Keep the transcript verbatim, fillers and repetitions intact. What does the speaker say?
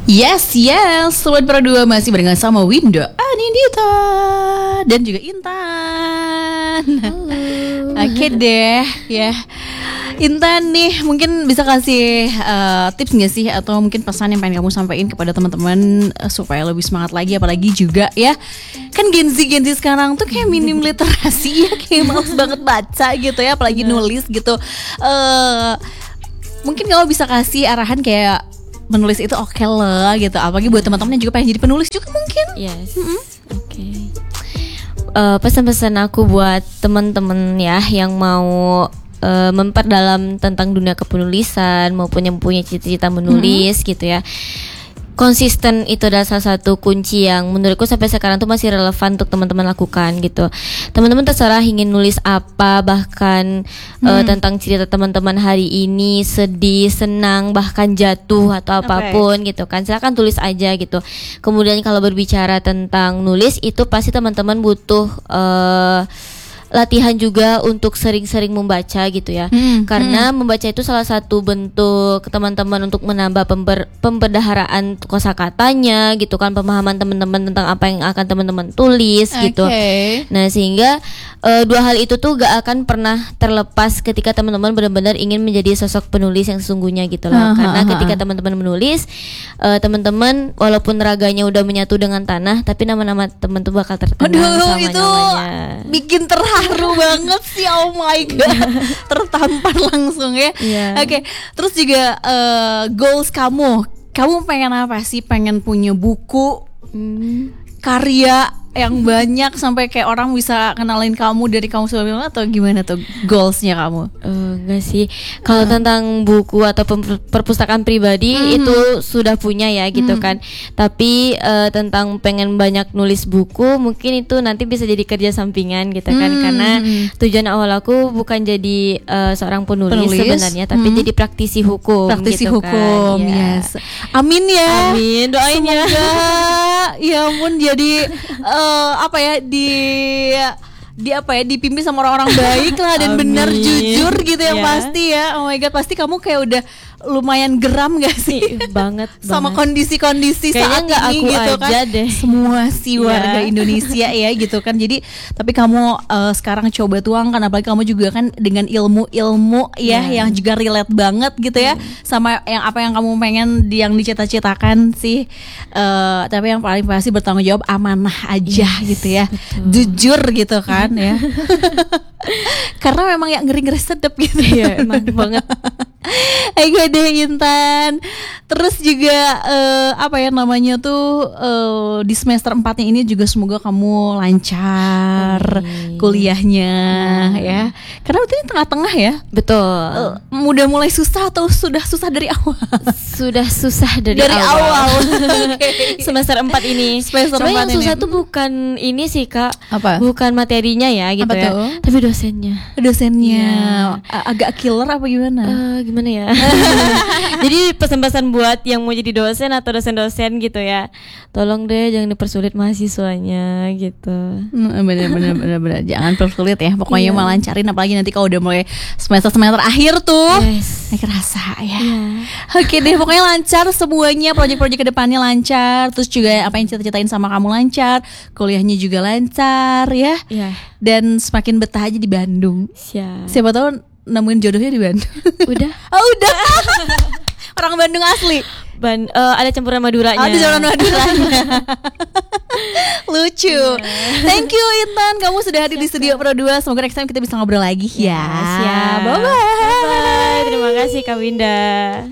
Yes, yes, Sobat Pro dua masih barengan sama Winda, Anindita, dan juga Intan. Halo. Oke deh, ya Intan nih mungkin bisa kasih uh, tips gak sih, atau mungkin pesan yang pengen kamu sampaikan kepada teman-teman uh, supaya lebih semangat lagi, apalagi juga ya kan Gen Z Gen Z sekarang tuh kayak minim literasi ya, kayak males banget baca gitu ya, apalagi nulis gitu. Uh, mungkin kamu bisa kasih arahan kayak menulis itu oke okay lah gitu, apalagi buat teman-teman yang juga pengen jadi penulis juga mungkin. Yes. Mm-hmm. Oke. Okay. Uh, pesan-pesan aku buat teman-teman ya yang mau uh, memperdalam tentang dunia kepenulisan maupun yang punya cita-cita menulis mm-hmm. gitu ya. Konsisten itu adalah salah satu kunci yang menurutku sampai sekarang tuh masih relevan untuk teman-teman lakukan gitu. Teman-teman terserah ingin nulis apa, bahkan hmm. uh, tentang cerita teman-teman hari ini, sedih, senang, bahkan jatuh atau apapun okay. gitu kan. Silakan tulis aja gitu. Kemudian kalau berbicara tentang nulis itu pasti teman-teman butuh uh, latihan juga untuk sering-sering membaca gitu ya. Hmm, Karena hmm. membaca itu salah satu bentuk teman-teman untuk menambah pember, pemberdaharaan kosakatanya gitu kan, pemahaman teman-teman tentang apa yang akan teman-teman tulis okay. gitu. Nah, sehingga uh, dua hal itu tuh gak akan pernah terlepas ketika teman-teman benar-benar ingin menjadi sosok penulis yang sesungguhnya gitu loh. Uh, Karena uh, ketika uh. teman-teman menulis, uh, teman-teman walaupun raganya udah menyatu dengan tanah, tapi nama-nama teman tuh bakal terkenang selama-lamanya. Itu bikin terharu haru banget sih, oh my god, tertampar langsung ya. Yeah. Oke, okay. Terus juga uh, goals kamu, kamu pengen apa sih? Pengen punya buku, hmm. karya yang banyak sampai kayak orang bisa kenalin kamu dari kamu sebelumnya, atau gimana tuh goalsnya kamu? Uh, enggak sih, kalau uh. tentang buku atau perpustakaan pribadi mm. itu sudah punya ya gitu mm. kan. Tapi uh, tentang pengen banyak nulis buku, mungkin itu nanti bisa jadi kerja sampingan gitu kan. Mm. Karena tujuan awal aku bukan jadi uh, seorang penulis, penulis sebenarnya, tapi mm. jadi praktisi hukum. Praktisi gitu hukum, kan. yes. Amin ya. Amin, doain ya. Ya ampun, jadi uh, apa ya di di apa ya dipimpin sama orang-orang baik lah dan benar jujur gitu yang yeah. pasti ya. Oh my god, pasti kamu kayak udah lumayan geram gak sih banget sama banget. Kondisi-kondisi kayaknya saat gak ini aku gitu aja kan deh. Semua si warga yeah. Indonesia ya gitu kan. Jadi tapi kamu uh, sekarang coba tuangkan, apalagi kamu juga kan dengan ilmu-ilmu ya yeah. yang juga relate banget gitu ya hmm. sama yang apa yang kamu pengen, yang dicita-citakan sih. Uh, tapi yang paling pasti bertanggung jawab, amanah aja yes, gitu ya, betul. Jujur gitu kan ya. Karena memang yang ngeri-ngeri sedep gitu ya, emang banget. Oke deh Intan. Terus juga uh, apa ya namanya tuh uh, di semester empatnya ini juga semoga kamu lancar Amin. Kuliahnya hmm. ya. Karena itu tengah-tengah ya. Betul. Uh, udah mulai susah atau sudah susah dari awal? Sudah susah dari, dari awal. awal. Okay. Semester empat ini. Semester Cuma yang susah ini. tuh bukan ini sih Kak. Apa? Bukan materinya ya gitu apa ya. Tuh? Tapi dosennya. Dosennya ya. Agak killer apa gimana? Uh, gimana ya? Jadi pesan-pesan buat yang mau jadi dosen atau dosen-dosen gitu ya, tolong deh jangan dipersulit mahasiswanya gitu. Bener-bener bener-bener jangan persulit ya. Pokoknya yeah. malah lancarin, apalagi nanti kalau udah mulai semester-semester akhir tuh yes. naik rasa ya. yeah. Oke deh, pokoknya lancar semuanya, proyek-proyek kedepannya lancar. Terus juga apa yang cita-citain sama kamu lancar, kuliahnya juga lancar ya. yeah. Dan semakin betah aja di Bandung. Siap. Siapa tahu nemuin jodohnya di Bandung. Udah. Oh udah. Orang Bandung asli. Ban, uh, ada campuran Maduranya. Ada campuran Maduranya. Lucu. Yeah. Thank you Intan, kamu sudah hadir di Studio Pro dua. Semoga next time kita bisa ngobrol lagi ya. ya. Siap. Bye bye. Bye bye. Terima kasih Kak Winda.